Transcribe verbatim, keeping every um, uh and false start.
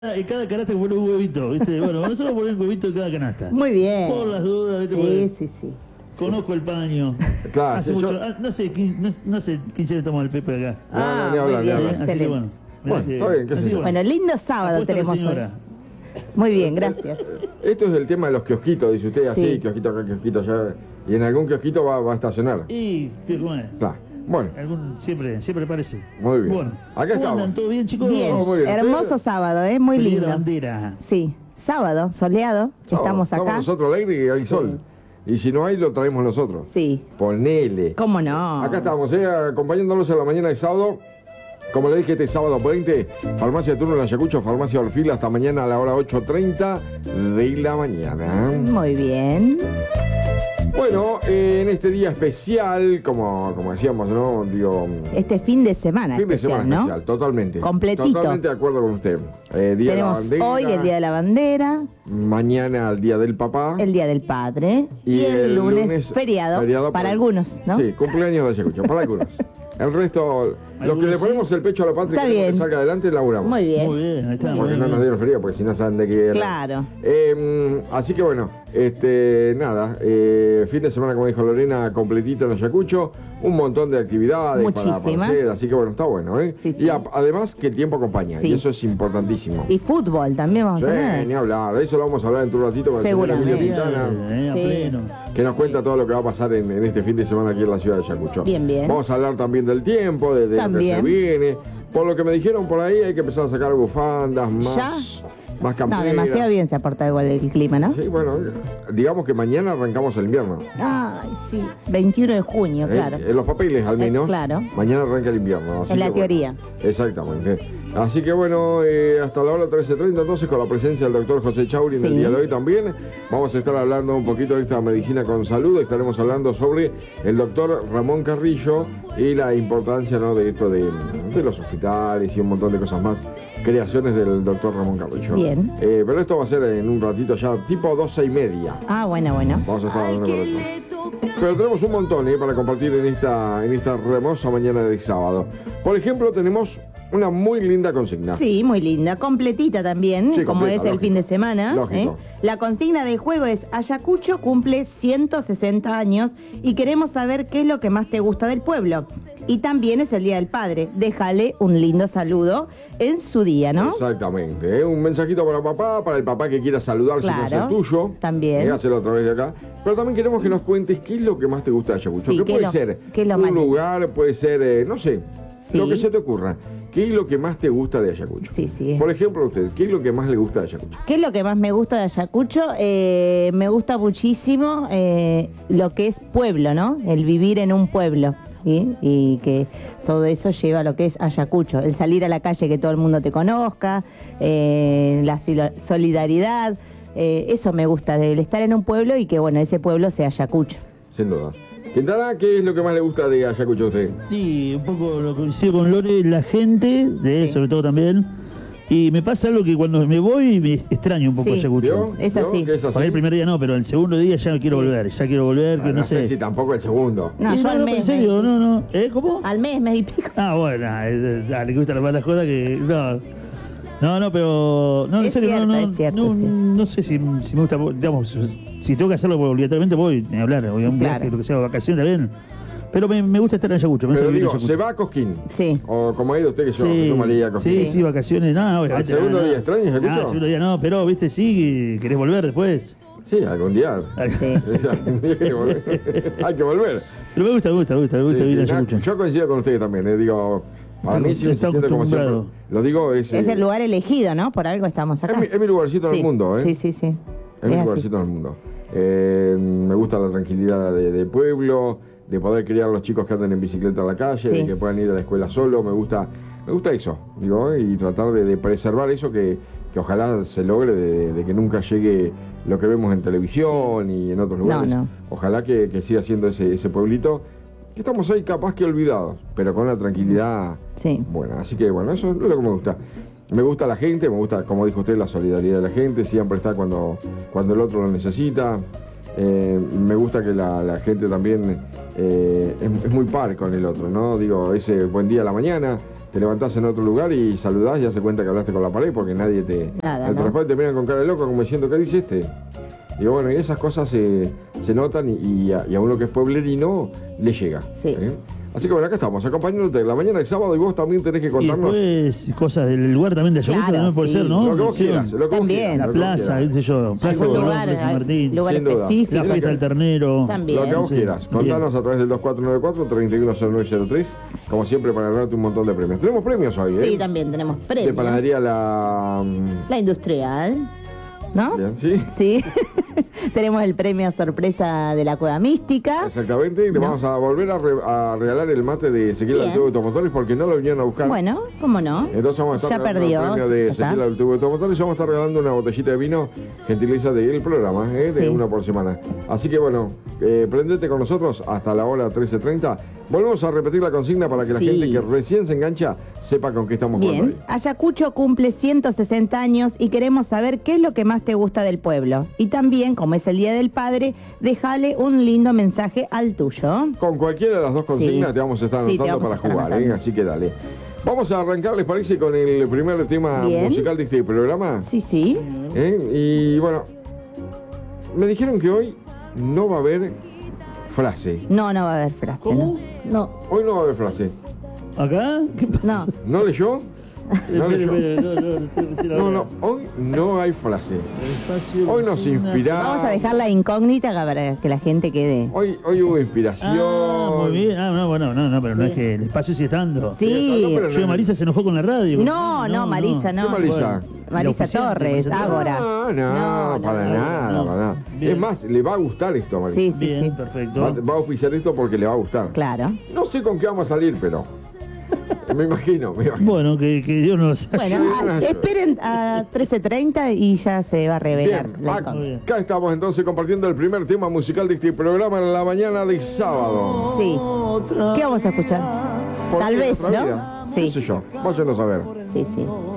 En cada canasta pone un huevito, ¿viste? Bueno, nosotros ponemos un huevito en cada canasta. Muy bien. Por las dudas, ¿viste? Sí, Porque sí, sí. conozco el paño. Claro, Hace sí, mucho, yo- ah, no sé, quin- no, no sé, quince años estamos el Pepe acá. No, no, Ah, ni hablar, muy ni bien, hablar. Así que excelente. bueno. mirá Bueno, que- está bien, qué sé así que yo. Bueno, lindo sábado Apuesta a la tenemos hoy. señora. Muy bien, gracias. Esto es el tema de los kiosquitos, dice usted, Sí. así, kiosquito acá, kiosquito allá. Y en algún kiosquito va, va a estacionar. Y, ¿cómo es? Claro. Bueno, Algún, siempre, siempre parece. muy bien. Bueno, Acá ¿cómo estamos. andan? ¿Todo bien, chicos? Bien, muy bien. hermoso sábado, ¿eh? Muy Feliz la lindo. bandera. Sí, sábado, soleado, estamos acá. Estamos nosotros al aire y hay sol. Y si no hay, lo traemos nosotros. Sí, Ponele. ¿cómo no? Acá estamos, eh, acompañándolos en la mañana de sábado. Como le dije, este sábado veinte, Farmacia Turno en Ayacucho, Farmacia Orfil, hasta mañana a la hora ocho treinta de la mañana. Muy bien. Bueno, eh, en este día especial, como, como decíamos, ¿no? Digo, Este fin de semana fin de especial, semana ¿no? especial, totalmente. Completito. Totalmente de acuerdo con usted. Eh, día Tenemos de la bandera, hoy el Día de la Bandera, mañana el Día del Papá. el Día del Padre y, Y el, el lunes, lunes feriado, feriado para por- algunos, ¿no? Sí, cumpleaños de Ayacucho, para algunos. El resto, los que Algunos le sí. ponemos el pecho a la patria Está y queremos que bien. salga adelante, laburamos. Muy bien. Muy bien, ahí está. Muy Porque muy no bien. nos dieron frío, porque si no saben de qué era. Claro. Eh, así que bueno, este, nada, eh, fin de semana, como dijo Lorena, completito en Ayacucho, un montón de actividades para- para, Muchísimas. hacer, así que bueno, está bueno, ¿eh? Sí, sí. Y a- además que el tiempo acompaña, Sí. y eso es importantísimo. Y fútbol también vamos Sí, a ni tener. hablar, de eso lo vamos a hablar en un ratito con el señor Emilio Seguramente. Quintana, Eh, a Sí. pleno. que nos cuenta todo lo que va a pasar en, en este fin de semana aquí en la ciudad de Ayacucho. Bien, bien. Vamos a hablar también del tiempo, de, de lo que También. se viene. Por lo que me dijeron por ahí, hay que empezar a sacar bufandas, más, ¿Ya? más No, camperas. demasiado bien se aporta igual el clima, ¿no? Sí, bueno, digamos que mañana arrancamos el invierno. Ay, sí. veintiuno de junio, Eh, claro. En los papeles, al Eh, menos. claro. Mañana arranca el invierno. así En la que, bueno, teoría. exactamente. Así que bueno, eh, hasta la hora trece treinta, entonces, con la presencia del doctor José Chauri en el Sí. día de hoy también, vamos a estar hablando un poquito de esta medicina con salud. Estaremos hablando sobre el doctor Ramón Carrillo y la importancia, ¿no?, de esto de, de los hospitales y un montón de cosas más. Creaciones del doctor Ramón Carrillo. Bien. Eh, pero esto va a ser en un ratito ya, tipo doce y media. Ah, bueno, bueno. Vamos a estar hablando con esto. Pero tenemos un montón, ¿eh?, para compartir en esta, en esta hermosa mañana de sábado. Por ejemplo, tenemos una muy linda consigna. Sí, muy linda. Completita también, Sí, como completa, es el lógico. fin de semana. Lógico. ¿eh? La consigna del juego es: Ayacucho cumple ciento sesenta años y queremos saber qué es lo que más te gusta del pueblo. Y también es el Día del Padre. Déjale un lindo saludo en su día, ¿no? Exactamente, ¿eh? Un mensajito para papá, para el papá que quiera saludar si no es el Claro, tuyo. también. ¿eh? Hacerlo a través de acá. Pero también queremos que nos cuentes qué es lo que más te gusta de Ayacucho. Sí, ¿Qué qué puede lo- ser? qué es lo un más lindo. lugar, puede ser, eh, no sé, Sí. lo que se te ocurra. ¿Qué es lo que más te gusta de Ayacucho? Sí, sí. Por ejemplo, usted, ¿qué es lo que más le gusta de Ayacucho? ¿Qué es lo que más me gusta de Ayacucho? Eh, me gusta muchísimo eh, lo que es pueblo, ¿no? El vivir en un pueblo. ¿sí? Y que todo eso lleva a lo que es Ayacucho. El salir a la calle, que todo el mundo te conozca, eh, la silo- solidaridad. eh, eso me gusta, del estar en un pueblo y que, bueno, ese pueblo sea Ayacucho. Sin duda. Quintana, ¿qué es lo que más le gusta de Ayacucho a usted? Sí, un poco lo que coincido con Lore, la gente, de él Sí. sobre todo también. Y me pasa algo que cuando me voy me extraño un poco Sí. Ayacucho. ¿Vio? Es ¿Vio así. que es así? Por ahí el primer día no, pero el segundo día ya quiero Sí. volver, ya quiero volver, Ah, que no, no, sé sé. si tampoco el segundo. No, Y yo al no, mes. en serio, me- no, no. ¿Eh? ¿Cómo? Al mes, mes y pico. Ah, bueno, eh, dale, que gustan las malas cosas que. No, no, no, pero. No, en Es serio, cierto, no, no. es cierto, no, sí. no sé si, si me gusta, digamos, si tengo que hacerlo obligatoriamente voy a hablar, voy a un Claro. viaje, lo que sea, vacaciones también. Pero me, me gusta estar en Ayacucho, me Pero gusta vivir en digo, Ayacucho. ¿se va a Cosquín? Sí. O como ha ido usted, que yo, que Sí, yo me leía a Cosquín. sí, Sí. sí, vacaciones, no, obviamente. ¿Al segundo no, no. día extrañas Ayacucho? Ah, al segundo día no, pero, viste, sí, querés volver después. Sí, algún día. Sí. Algún día hay que volver. Hay que volver. Pero me gusta, me gusta, me gusta, me gusta Sí, vivir en sí, Ayacucho. na- yo coincido con ustedes también, eh, digo, para mí sigo Está insistiendo como siempre. acostumbrado. Lo digo, es, Es eh, el lugar elegido, ¿no? Por algo estamos acá. es mi, es mi lugarcito en Sí. el mundo, ¿eh? Sí, sí, sí. Es mi Es así. lugarcito en el mundo. Eh, me gusta la tranquilidad de, de pueblo, de poder criar a los chicos que andan en bicicleta en la calle, Sí. de que puedan ir a la escuela solo. Me gusta, me gusta eso, digo, ¿eh? Y tratar de, de preservar eso que, que ojalá se logre, de, de que nunca llegue lo que vemos en televisión y en otros lugares. no. Ojalá que, que siga siendo ese, ese pueblito, que estamos ahí capaz que olvidados, pero con una tranquilidad Sí. buena. Así que bueno, eso es lo que me gusta. Me gusta la gente, me gusta, como dijo usted, la solidaridad de la gente, siempre está cuando, cuando el otro lo necesita. Eh, me gusta que la, la gente también eh, es, es muy par con el otro, ¿no? Digo, ese buen día a la mañana, te levantás en otro lugar y saludás y ya se cuenta que hablaste con la pared porque nadie te... Nada, el ¿no? transporte te miran con cara de loco como diciendo, ¿qué dice este? Y bueno, y esas cosas se, se notan y, y, a, y a uno que es pueblerino le llega. Sí. ¿eh? Así que bueno, acá estamos, acompañándote en la mañana de sábado y vos también tenés que Y contarnos después cosas del lugar también de Ayacucho, Claro, también puede sí. ser, ¿no? lo que vos Sí. quieras. Lo que vos También. quieras, La lo que vos plaza, quieras. qué sé yo, Plaza Algún Colón, lugar, Plaza San Martín, lugar Sin duda. específico. la fiesta del ternero. También. Lo que vos Sí. quieras. Contanos Bien. a través del dos cuatro nueve cuatro, treinta y uno cero nueve cero tres. Como siempre, para ganarte un montón de premios. Tenemos premios hoy, ¿eh? Sí, también tenemos De premios. panadería la... La industrial, ¿no? Bien, ¿sí? Sí. Tenemos el premio sorpresa de la Cueva Mística. Exactamente. Y le vamos a volver a, re- a regalar el mate de Ezequiel Bien. Altuve Automotores porque no lo vinieron a buscar. Bueno, ¿cómo no? Entonces vamos a estar Ya regalando perdió. el premio de ya está. Ezequiel Altuve Automotores y vamos a estar regalando una botellita de vino gentileza del programa, ¿eh? de Sí. una por semana. Así que bueno, eh, prendete con nosotros hasta la hora trece treinta. Volvemos a repetir la consigna para que la Sí. gente que recién se engancha sepa con qué estamos jugando Bien, hoy. Ayacucho cumple ciento sesenta años y queremos saber qué es lo que más te gusta del pueblo. Y también, como es el Día del Padre, déjale un lindo mensaje al tuyo. Con cualquiera de las dos consignas Sí. te vamos a estar Sí, te anotando vamos a para estar jugar, ¿eh? anotando. Así que dale. Vamos a arrancar, ¿les parece? Con el primer tema Bien. musical de este programa. Sí, sí. ¿Eh? Y bueno, me dijeron que hoy no va a haber frase. No, no va a haber frase. ¿Cómo? No, Hoy no va a haber frase. ¿Acá? ¿Qué pasa? no. ¿No leyó? ¿No Espere, leyó? espere, no, no, tengo que decir No, ahora. no, hoy no hay frase. El espacio Hoy nos vecina- inspiramos. Vamos a dejar la incógnita para que la gente quede. Hoy, hoy hubo inspiración. Ah, muy bien. Ah, no, bueno, no, no, pero no Sí. es que el espacio sigue estando. Sí. no, pero Yo, Marisa se enojó con la radio. No, no, Marisa, no. ¿Qué Marisa? Marisa La oficial, Torres, Marisa Ágora. No, no, No, no, para no, nada, no. para nada. Bien. Es más, le va a gustar esto a Marisa. Sí, sí, Bien, sí. perfecto. Va, va a oficiar esto porque le va a gustar. Claro. No sé con qué vamos a salir, pero. Me imagino, me imagino. Bueno, que, que Dios nos Bueno, Sí, ah, ayuda. esperen a trece treinta y ya se va a revelar Bien, la ac- incógnita. acá estamos entonces compartiendo el primer tema musical de este programa en la mañana de sábado. Sí. ¿Qué vamos a escuchar? ¿Por Tal qué vez, otra ¿no? vida? Sí. ¿Qué sé yo? Váyanos a ver. Sí, sí.